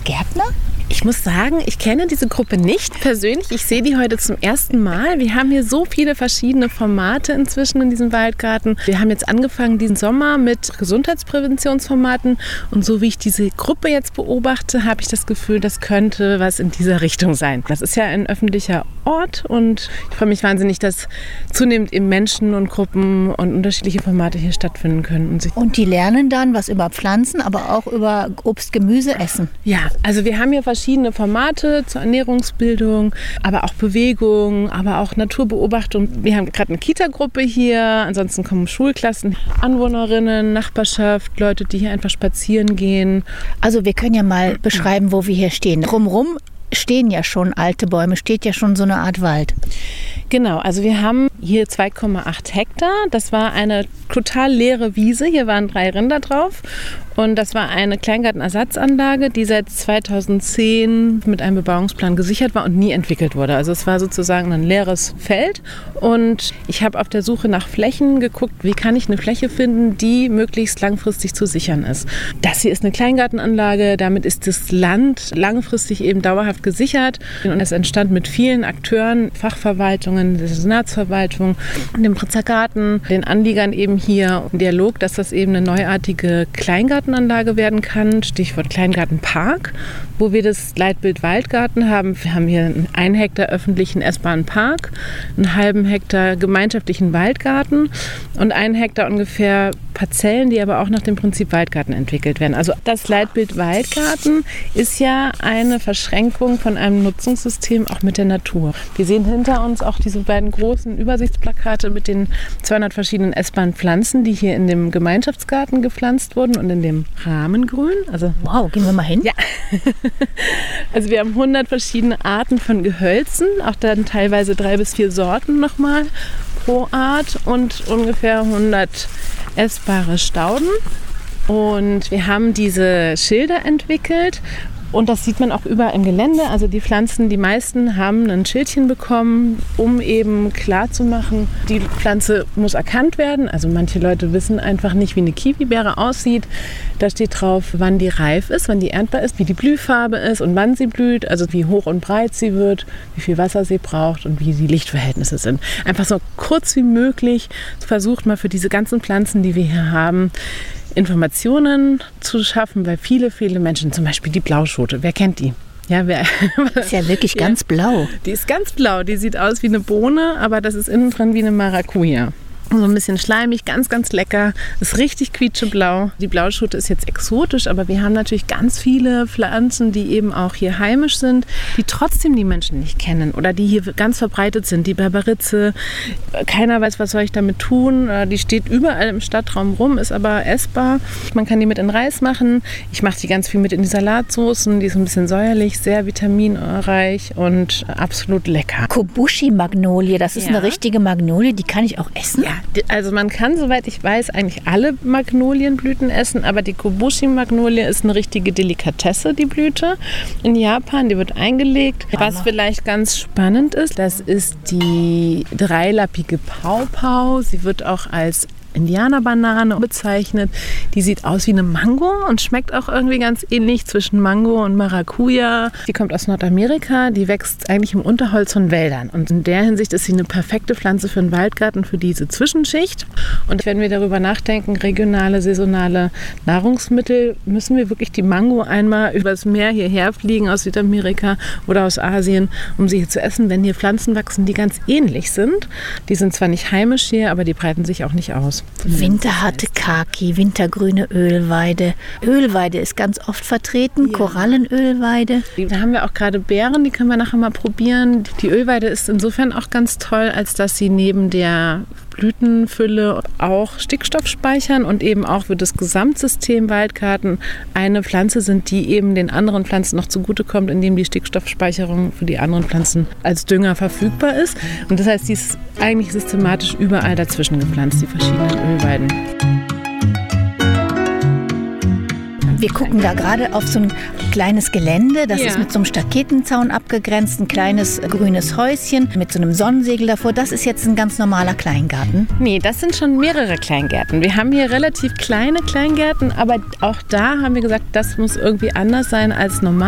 Gärtner? Ich muss sagen, ich kenne diese Gruppe nicht persönlich. Ich sehe die heute zum ersten Mal. Wir haben hier so viele verschiedene Formate inzwischen in diesem Waldgarten. Wir haben jetzt angefangen diesen Sommer mit Gesundheitspräventionsformaten. Und so wie ich diese Gruppe jetzt beobachte, habe ich das Gefühl, das könnte was in dieser Richtung sein. Das ist ja ein öffentlicher Ort und ich freue mich wahnsinnig, dass zunehmend eben Menschen und Gruppen und unterschiedliche Formate hier stattfinden können. Und die lernen dann was über Pflanzen, aber auch über Obst, Gemüse, Essen. Ja, also wir haben hier verschiedene Formate zur Ernährungsbildung, aber auch Bewegung, aber auch Naturbeobachtung. Wir haben gerade eine Kita-Gruppe hier, ansonsten kommen Schulklassen, Anwohnerinnen, Nachbarschaft, Leute, die hier einfach spazieren gehen. Also wir können ja mal beschreiben, wo wir hier stehen. Drumherum stehen ja schon alte Bäume, steht ja schon so eine Art Wald. Genau, also wir haben hier 2,8 Hektar. Das war eine total leere Wiese. Hier waren 3 Rinder drauf. Und das war eine Kleingartenersatzanlage, die seit 2010 mit einem Bebauungsplan gesichert war und nie entwickelt wurde. Also es war sozusagen ein leeres Feld. Und ich habe auf der Suche nach Flächen geguckt, wie kann ich eine Fläche finden, die möglichst langfristig zu sichern ist. Das hier ist eine Kleingartenanlage. Damit ist das Land langfristig eben dauerhaft gesichert. Und es entstand mit vielen Akteuren, Fachverwaltungen, der Senatsverwaltung, dem Pritzer Garten, den Anliegern eben hier im Dialog, dass das eben eine neuartige Kleingartenanlage werden kann. Stichwort Kleingartenpark, wo wir das Leitbild Waldgarten haben. Wir haben hier einen 1 Hektar öffentlichen essbaren Park, einen halben Hektar gemeinschaftlichen Waldgarten und 1 Hektar ungefähr Parzellen, die aber auch nach dem Prinzip Waldgarten entwickelt werden. Also das Leitbild Waldgarten ist ja eine Verschränkung von einem Nutzungssystem auch mit der Natur. Wir sehen hinter uns auch diese beiden großen Übersichtsplakate mit den 200 verschiedenen essbaren Pflanzen, die hier in dem Gemeinschaftsgarten gepflanzt wurden und in dem Rahmengrün. Also, wow, gehen wir mal hin? Ja. Also wir haben 100 verschiedene Arten von Gehölzen, auch dann teilweise 3 bis 4 Sorten nochmal pro Art und ungefähr 100 essbare Stauden. Und wir haben diese Schilder entwickelt. Und das sieht man auch überall im Gelände. Also die Pflanzen, die meisten haben ein Schildchen bekommen, um eben klarzumachen, die Pflanze muss erkannt werden. Also manche Leute wissen einfach nicht, wie eine Kiwibeere aussieht. Da steht drauf, wann die reif ist, wann die erntbar ist, wie die Blühfarbe ist und wann sie blüht. Also wie hoch und breit sie wird, wie viel Wasser sie braucht und wie die Lichtverhältnisse sind. Einfach so kurz wie möglich versucht mal für diese ganzen Pflanzen, die wir hier haben, Informationen zu schaffen, weil viele Menschen, zum Beispiel die Blauschote, wer kennt die? Ja, ist ja wirklich ganz blau. Die ist ganz blau, die sieht aus wie eine Bohne, aber das ist innen drin wie eine Maracuja. So ein bisschen schleimig, ganz, ganz lecker. Ist richtig quietscheblau. Die Blauschote ist jetzt exotisch, aber wir haben natürlich ganz viele Pflanzen, die eben auch hier heimisch sind, die trotzdem die Menschen nicht kennen oder die hier ganz verbreitet sind. Die Berberitze, keiner weiß, was soll ich damit tun. Die steht überall im Stadtraum rum, ist aber essbar. Man kann die mit in Reis machen. Ich mache die ganz viel mit in die Salatsoßen. Die ist ein bisschen säuerlich, sehr vitaminreich und absolut lecker. Kobushi-Magnolie, das ist eine richtige Magnolie, die kann ich auch essen? Ja. Also man kann, soweit ich weiß, eigentlich alle Magnolienblüten essen, aber die Kobushi-Magnolie ist eine richtige Delikatesse, die Blüte in Japan. Die wird eingelegt. Was vielleicht ganz spannend ist, das ist die dreilappige Paupau. Sie wird auch als Indianerbanane bezeichnet. Die sieht aus wie eine Mango und schmeckt auch irgendwie ganz ähnlich zwischen Mango und Maracuja. Die kommt aus Nordamerika, die wächst eigentlich im Unterholz von Wäldern. Und in der Hinsicht ist sie eine perfekte Pflanze für einen Waldgarten, für diese Zwischenschicht. Und wenn wir darüber nachdenken, regionale, saisonale Nahrungsmittel, müssen wir wirklich die Mango einmal übers Meer hierher fliegen aus Südamerika oder aus Asien, um sie hier zu essen, wenn hier Pflanzen wachsen, die ganz ähnlich sind. Die sind zwar nicht heimisch hier, aber die breiten sich auch nicht aus. Winterharte Kaki, wintergrüne Ölweide. Ölweide ist ganz oft vertreten, ja. Korallenölweide. Da haben wir auch gerade Beeren, die können wir nachher mal probieren. Die Ölweide ist insofern auch ganz toll, als dass sie neben der Blütenfülle auch Stickstoff speichern und eben auch für das Gesamtsystem Waldgarten eine Pflanze sind, die eben den anderen Pflanzen noch zugutekommt, indem die Stickstoffspeicherung für die anderen Pflanzen als Dünger verfügbar ist. Und das heißt, die ist eigentlich systematisch überall dazwischen gepflanzt, die verschiedenen Ölweiden. Wir gucken da gerade auf so ein kleines Gelände, das ist mit so einem Staketenzaun abgegrenzt, ein kleines grünes Häuschen mit so einem Sonnensegel davor. Das ist jetzt ein ganz normaler Kleingarten. Nee, das sind schon mehrere Kleingärten. Wir haben hier relativ kleine Kleingärten, aber auch da haben wir gesagt, das muss irgendwie anders sein als normal.